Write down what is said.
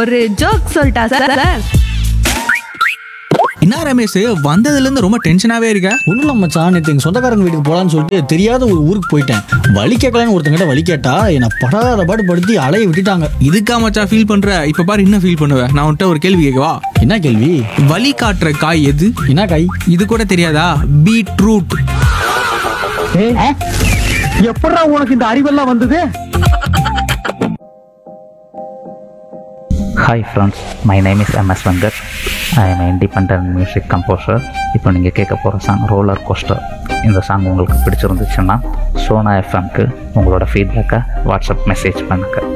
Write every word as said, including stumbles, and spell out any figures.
ஒரு ஜோக் சொல்லிட்டா சார். என்ன ரமேஷ், வந்ததுல இருந்து ரொம்ப டென்ஷனாவே இருக்க? ஒன்றும் இல்லை மச்சான், நேற்று எங்கள் சொந்தக்காரங்க வீட்டுக்கு போகலான்னு சொல்லிட்டு தெரியாத ஒரு ஊருக்கு போயிட்டேன். வழி கேட்கலான்னு ஒருத்தங்கிட்ட வழி கேட்டா என்னை படாத பாடு படுத்தி அலைய விட்டுட்டாங்க. இதுக்கா மச்சான் ஃபீல் பண்ற? இப்ப பாரு என்ன ஃபீல் பண்ணுவேன். நான் உன்கிட்ட ஒரு கேள்வி கேட்கவா? என்ன கேள்வி? வழி காட்டுற காய் எது? என்ன காய்? இது கூட தெரியாதா? பீட்ரூட். எப்படா உனக்கு இந்த அறிவெல்லாம் வந்தது? Hi friends, my name is M S Venkat. I am independent music composer. இப்போ நீங்கள் கேட்க போகிற சாங் ரோலர் கோஸ்டர். இந்த சாங் உங்களுக்கு பிடிச்சிருந்துச்சுன்னா சோனா எஃப்எம்க்கு உங்களோட ஃபீட்பேக்கை வாட்ஸ்அப் மெசேஜ் பண்ணுங்கள்.